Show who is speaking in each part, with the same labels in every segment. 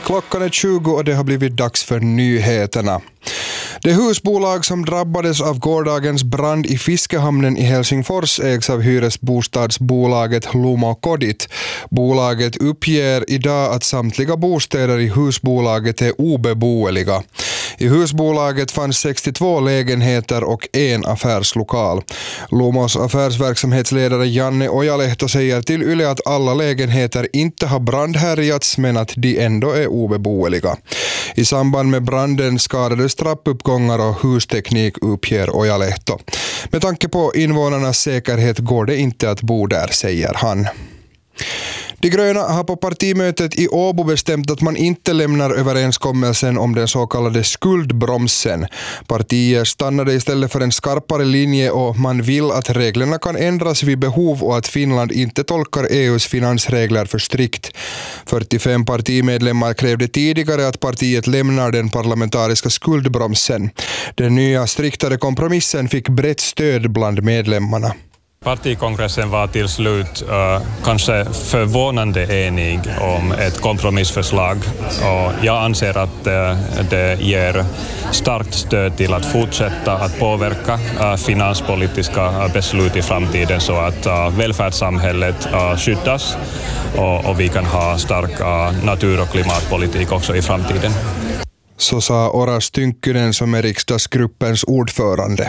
Speaker 1: Klockan är 20 och det har blivit dags för nyheterna. Det husbolag som drabbades av gårdagens brand i Fiskehamnen i Helsingfors ägs av hyresbostadsbolaget Lumo Kodit. Bolaget uppger idag att samtliga bostäder i husbolaget är obeboeliga. I husbolaget fanns 62 lägenheter och en affärslokal. Lumos affärsverksamhetsledare Janne Ojalehto säger till Yle att alla lägenheter inte har brandhärjats men att de ändå är obeboeliga. I samband med branden skadades trappuppgångar och husteknik, uppger Ojalehto. Med tanke på invånarnas säkerhet går det inte att bo där, säger han. De gröna har på partimötet i Åbo bestämt att man inte lämnar överenskommelsen om den så kallade skuldbromsen. Partiet stannade istället för en skarpare linje och man vill att reglerna kan ändras vid behov och att Finland inte tolkar EUs finansregler för strikt. 45 partimedlemmar krävde tidigare att partiet lämnar den parlamentariska skuldbromsen. Den nya striktare kompromissen fick brett stöd bland medlemmarna.
Speaker 2: Partikongressen var till slut kanske förvånande enig om ett kompromissförslag och jag anser att det ger starkt stöd till att fortsätta att påverka finanspolitiska beslut i framtiden så att välfärdssamhället skyddas och vi kan ha stark natur- och klimatpolitik också i framtiden.
Speaker 1: Så sa Oras Tynkkynen som är riksdagsgruppens ordförande.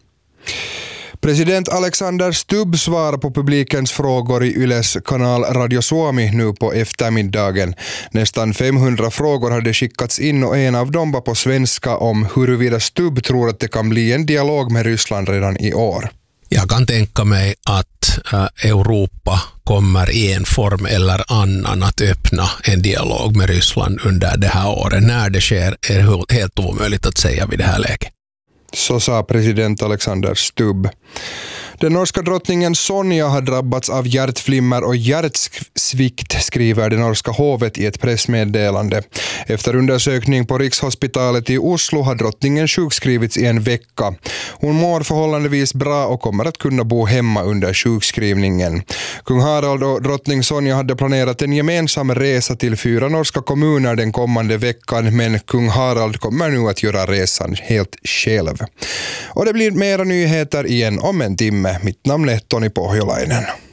Speaker 1: President Alexander Stubb svarar på publikens frågor i Yles kanal Radio Suomi nu på eftermiddagen. Nästan 500 frågor hade skickats in och en av dem var på svenska om huruvida Stubb tror att det kan bli en dialog med Ryssland redan i år.
Speaker 3: Jag kan tänka mig att Europa kommer i en form eller annan att öppna en dialog med Ryssland under det här året. När det sker är helt omöjligt att säga vid det här läget.
Speaker 1: Så sa president Alexander Stubb. Den norska drottningen Sonja har drabbats av hjärtflimmer och hjärtsvikt, skriver det norska hovet i ett pressmeddelande. Efter undersökning på Rikshospitalet i Oslo har drottningen sjukskrivits i en vecka. Hon mår förhållandevis bra och kommer att kunna bo hemma under sjukskrivningen. Kung Harald och drottning Sonja hade planerat en gemensam resa till 4 norska kommuner den kommande veckan, men kung Harald kommer nu att göra resan helt själv. Och det blir mera nyheter igen om en timme. Mitt namn är Toni Pohjolainen.